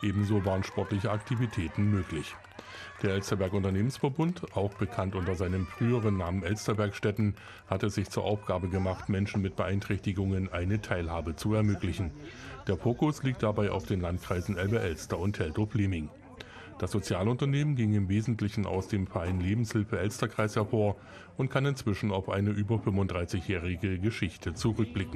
Ebenso waren sportliche Aktivitäten möglich. Der Elsterberg Unternehmensverbund, auch bekannt unter seinem früheren Namen Elsterwerkstätten, hatte sich zur Aufgabe gemacht, Menschen mit Beeinträchtigungen eine Teilhabe zu ermöglichen. Der Fokus liegt dabei auf den Landkreisen Elbe-Elster und Teltow-Fleming. Das Sozialunternehmen ging im Wesentlichen aus dem Verein Lebenshilfe Elsterkreis hervor und kann inzwischen auf eine über 35-jährige Geschichte zurückblicken.